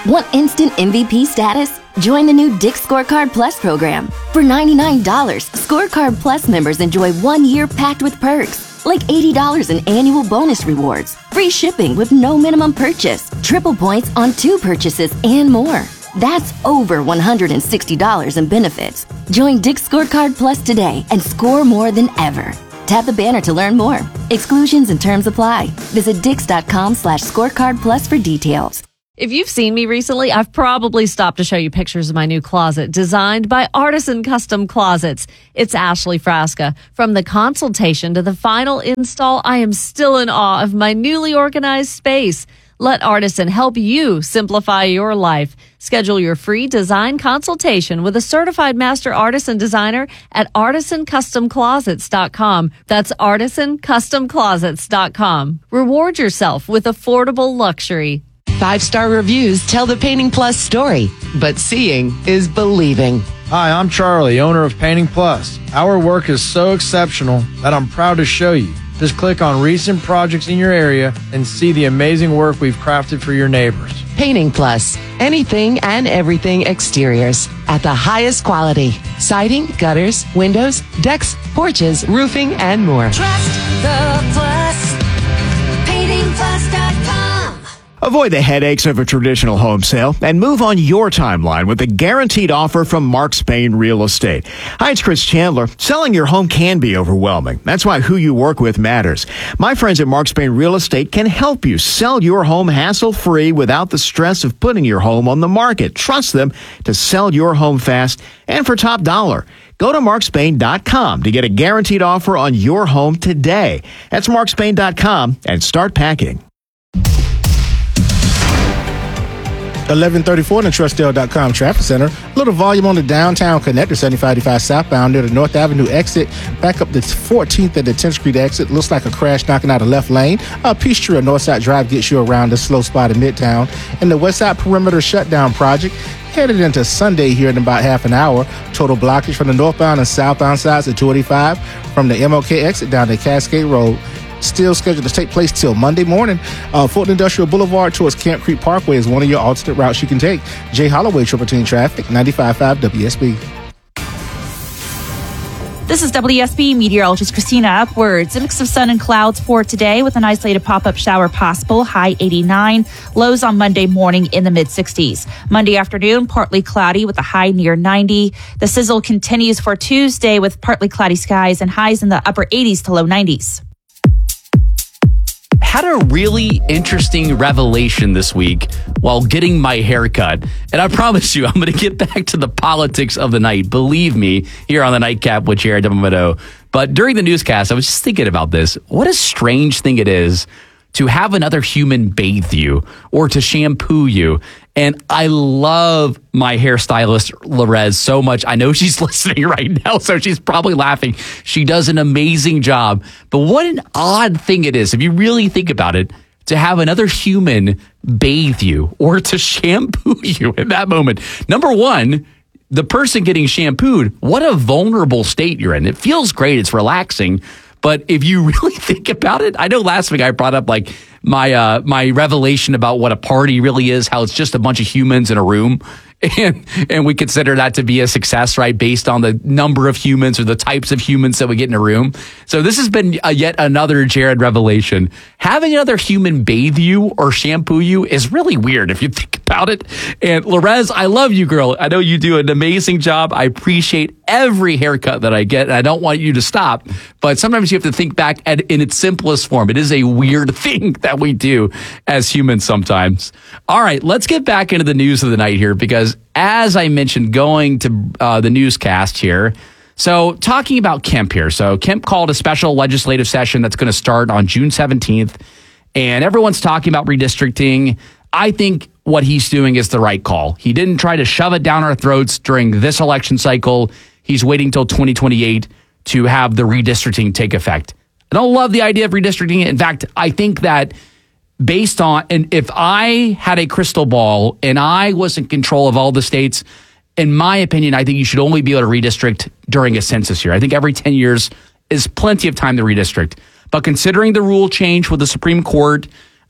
Want instant M V P status? Join the new Dick's Scorecard Plus program. For ninety-nine dollars, Scorecard Plus members enjoy one year packed with perks, like eighty dollars in annual bonus rewards, free shipping with no minimum purchase, triple points on two purchases, and more. That's over one hundred sixty dollars in benefits. Join Dick's Scorecard Plus today and score more than ever. Tap the banner to learn more. Exclusions and terms apply. Visit dix.com slash scorecard plus for details. If you've seen me recently, I've probably stopped to show you pictures of my new closet designed by Artisan Custom Closets. It's Ashley Frasca. From the consultation to the final install, I am still in awe of my newly organized space. Let Artisan help you simplify your life. Schedule your free design consultation with a certified master artisan designer at artisan custom closets dot com. That's artisan custom closets dot com. Reward yourself with affordable luxury. Five-star reviews tell the Painting Plus story, but seeing is believing. Hi, I'm Charlie, owner of Painting Plus. Our work is so exceptional that I'm proud to show you. Just click on recent projects in your area and see the amazing work we've crafted for your neighbors. Painting Plus. Anything and everything exteriors at the highest quality. Siding, gutters, windows, decks, porches, roofing, and more. Trust the Plus. painting plus dot com. Avoid the headaches of a traditional home sale and move on your timeline with a guaranteed offer from Mark Spain Real Estate. Hi, it's Chris Chandler. Selling your home can be overwhelming. That's why who you work with matters. My friends at Mark Spain Real Estate can help you sell your home hassle-free without the stress of putting your home on the market. Trust them to sell your home fast and for top dollar. Go to mark spain dot com to get a guaranteed offer on your home today. That's mark spain dot com and start packing. eleven thirty-four in the Trustdale dot com Traffic Center. A little volume on the downtown connector, seventy-five eighty-five southbound near the North Avenue exit. Back up the fourteenth at the tenth Street exit. Looks like a crash knocking out a left lane. Uh, Peachtree or Northside Drive gets you around the slow spot in Midtown. And the Westside Perimeter Shutdown Project headed into Sunday here in about half an hour. Total blockage from the northbound and southbound sides of two eighty-five from the M L K exit down to Cascade Road. Still scheduled to take place till Monday morning. Uh, Fulton Industrial Boulevard towards Camp Creek Parkway is one of your alternate routes you can take. Jay Holloway, Triple Team Traffic, ninety-five point five W S B. This is W S B meteorologist Christina Upwards. A mix of sun and clouds for today with an isolated pop-up shower possible, high eighty-nine. Lows on Monday morning in the mid-sixties. Monday afternoon, partly cloudy with a high near ninety. The sizzle continues for Tuesday with partly cloudy skies and highs in the upper eighties to low nineties. Had a really interesting revelation this week while getting my hair cut. And I promise you, I'm going to get back to the politics of the night. Believe me, here on the Nightcap with Jared Yamamoto. But during the newscast, I was just thinking about this. What a strange thing it is to have another human bathe you or to shampoo you. And I love my hairstylist, Lorez, so much. I know she's listening right now, so she's probably laughing. She does an amazing job. But what an odd thing it is, if you really think about it, to have another human bathe you or to shampoo you in that moment. Number one, the person getting shampooed, what a vulnerable state you're in. It feels great. It's relaxing. But if you really think about it, I know last week I brought up like my uh, my revelation about what a party really is, how it's just a bunch of humans in a room. And and we consider that to be a success, right, based on the number of humans or the types of humans that we get in a room. So this has been a, yet another Jared revelation. Having another human bathe you or shampoo you is really weird if you think about it. And Lorez, I love you, girl. I know you do an amazing job. I appreciate every haircut that I get, and I don't want you to stop. But sometimes you have to think back at, in its simplest form. It is a weird thing that we do as humans sometimes. All right, let's get back into the news of the night here because as I mentioned, going to uh, the newscast here. So talking about Kemp here. So Kemp called a special legislative session that's going to start on June seventeenth. And everyone's talking about redistricting. I think what he's doing is the right call. He didn't try to shove it down our throats during this election cycle. He's waiting till twenty twenty-eight to have the redistricting take effect. I don't love the idea of redistricting. In fact, I think that based on, and if I had a crystal ball and I was in control of all the states, in my opinion, I think you should only be able to redistrict during a census year. I think every ten years is plenty of time to redistrict. But considering the rule change with the Supreme Court,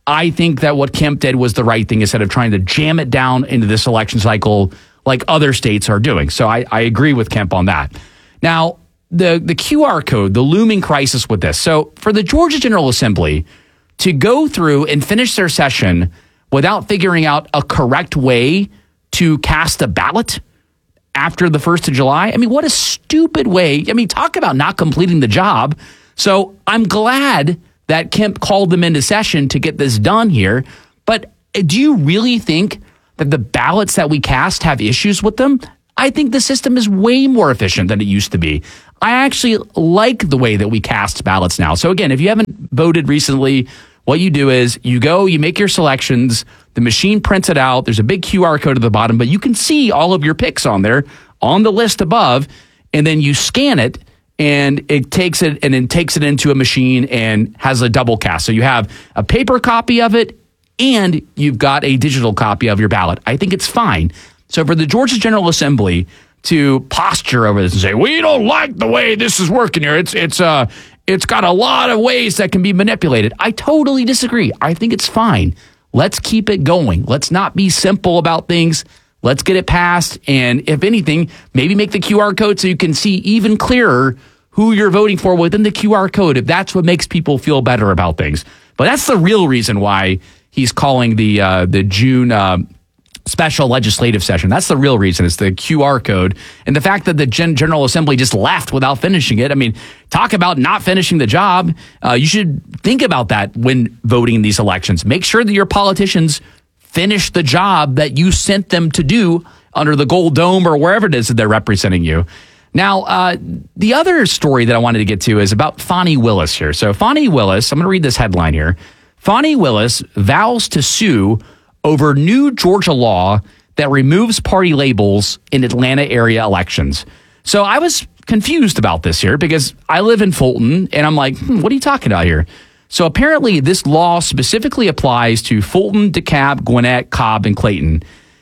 I think that what Kemp did was the right thing instead of trying to jam it down into this election cycle like other states are doing. So I, I agree with Kemp on that. Now, the, the Q R code, the looming crisis with this. So for the Georgia General Assembly to go through and finish their session without figuring out a correct way to cast a ballot after the first of July, I mean, what a stupid way. I mean, talk about not completing the job. So I'm glad that Kemp called them into session to get this done here. But do you really think that the ballots that we cast have issues with them? I think the system is way more efficient than it used to be. I actually like the way that we cast ballots now. So again, if you haven't voted recently, what you do is you go, you make your selections, the machine prints it out, there's a big Q R code at the bottom, but you can see all of your picks on there on the list above, and then you scan it, and it takes it and then takes it into a machine and has a double cast. So you have a paper copy of it, and you've got a digital copy of your ballot. I think it's fine. So for the Georgia General Assembly to posture over this and say, we don't like the way this is working here, it's it's uh it's got a lot of ways that can be manipulated. I totally disagree. I think it's fine. Let's keep it going. Let's not be simple about things. Let's get it passed. And if anything, maybe make the Q R code so you can see even clearer who you're voting for within the Q R code, if that's what makes people feel better about things. But that's the real reason why he's calling the uh, the June uh, special legislative session. That's the real reason. It's the Q R code. And the fact that the Gen- General Assembly just left without finishing it. I mean, talk about not finishing the job. Uh, you should think about that when voting in these elections. Make sure that your politicians finish the job that you sent them to do under the Gold Dome or wherever it is that they're representing you. Now, uh, the other story that I wanted to get to is about Fani Willis here. So Fani Willis, I'm going to read this headline here. Fani Willis vows to sue over new Georgia law that removes party labels in Atlanta area elections. So I was confused about this here because I live in Fulton, and I'm like, hmm, what are you talking about here? So apparently this law specifically applies to Fulton, DeKalb, Gwinnett, Cobb, and Clayton.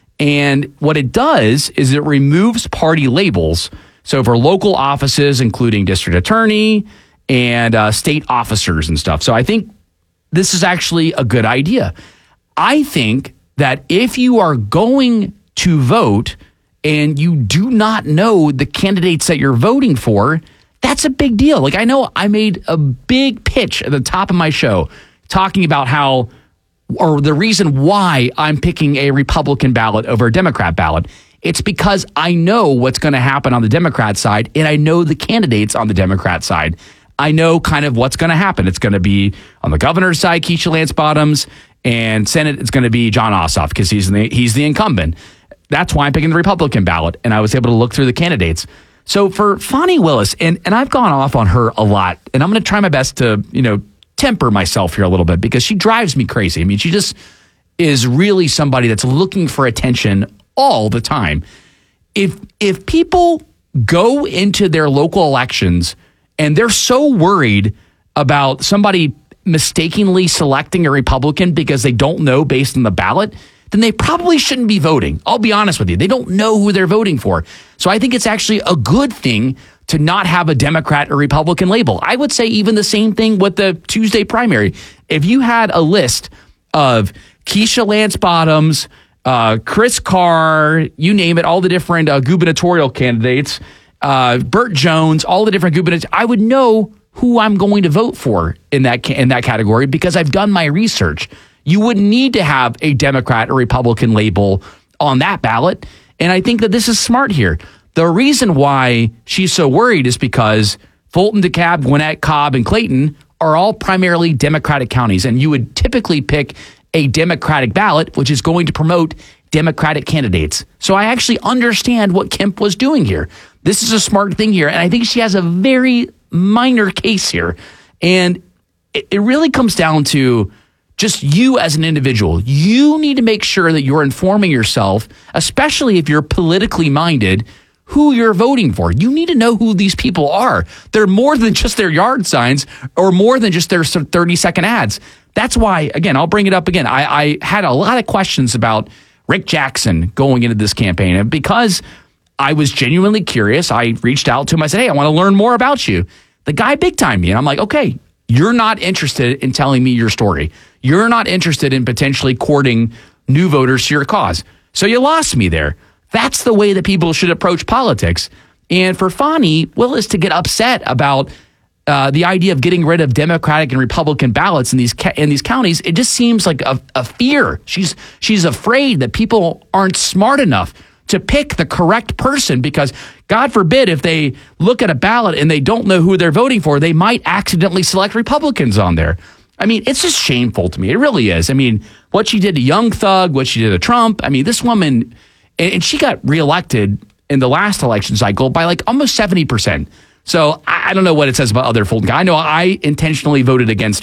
And what it does is it removes party labels. So for local offices, including district attorney and uh, state officers and stuff. So I think this is actually a good idea. I think that if you are going to vote and you do not know the candidates that you're voting for, that's a big deal. Like, I know I made a big pitch at the top of my show talking about how, or the reason why I'm picking a Republican ballot over a Democrat ballot. It's because I know what's going to happen on the Democrat side, and I know the candidates on the Democrat side. I know kind of what's going to happen. It's going to be on the governor's side, Keisha Lance Bottoms, and Senate, it's going to be Jon Ossoff because he's the, he's the incumbent. That's why I'm picking the Republican ballot, and I was able to look through the candidates. So for Fani Willis, and, and I've gone off on her a lot, and I'm going to try my best to, you know, temper myself here a little bit because she drives me crazy. I mean, she just is really somebody that's looking for attention all the time. If if people go into their local elections and they're so worried about somebody mistakenly selecting a Republican because they don't know based on the ballot, then they probably shouldn't be voting. I'll be honest with you. They don't know who they're voting for. So I think it's actually a good thing to not have a Democrat or Republican label. I would say even the same thing with the Tuesday primary. If you had a list of Keisha Lance Bottoms, uh, Chris Carr, you name it, all the different uh, gubernatorial candidates, uh, Burt Jones, all the different gubernatorial, I would know who I'm going to vote for in that in that category because I've done my research. You wouldn't need to have a Democrat or Republican label on that ballot. And I think that this is smart here. The reason why she's so worried is because Fulton, DeKalb, Gwinnett, Cobb, and Clayton are all primarily Democratic counties. And you would typically pick a Democratic ballot, which is going to promote Democratic candidates. So I actually understand what Kemp was doing here. This is a smart thing here. And I think she has a very minor case here. And it, it really comes down to just you as an individual. You need to make sure that you're informing yourself, especially if you're politically minded, who you're voting for. You need to know who these people are. They're more than just their yard signs or more than just their thirty second ads. That's why, again, I'll bring it up again. I, I had a lot of questions about Rick Jackson going into this campaign. And because I was genuinely curious, I reached out to him. I said, hey, I want to learn more about you. The guy big time me. And I'm like, okay, You're not interested in telling me your story. You're not interested in potentially courting new voters to your cause. So you lost me there. That's the way that people should approach politics. And for Fani Willis to get upset about uh, the idea of getting rid of Democratic and Republican ballots in these ca- in these counties, it just seems like a, a fear. She's she's afraid that people aren't smart enough to pick the correct person because, God forbid, if they look at a ballot and they don't know who they're voting for, they might accidentally select Republicans on there. I mean, it's just shameful to me. It really is. I mean, what she did to Young Thug, what she did to Trump. I mean, this woman, and she got reelected in the last election cycle by like almost seventy percent. So I don't know what it says about other Fulton County. I know I intentionally voted against